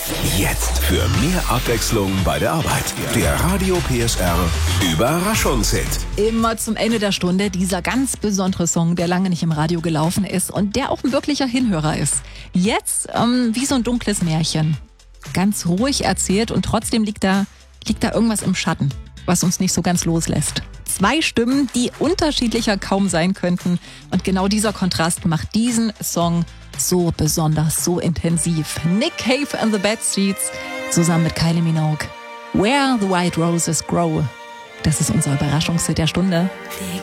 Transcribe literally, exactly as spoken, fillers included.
Jetzt für mehr Abwechslung bei der Arbeit. Der Radio P S R Überraschungshit. Immer zum Ende der Stunde dieser ganz besondere Song, der lange nicht im Radio gelaufen ist und der auch ein wirklicher Hinhörer ist. Jetzt ähm, wie so ein dunkles Märchen. Ganz ruhig erzählt und trotzdem liegt da, liegt da irgendwas im Schatten, was uns nicht so ganz loslässt. Zwei Stimmen, die unterschiedlicher kaum sein könnten. Und genau dieser Kontrast macht diesen Song so besonders, so intensiv. Nick Cave and the Bad Seeds zusammen mit Kylie Minogue. Where the White Roses Grow. Das ist unser Überraschungshit der Stunde.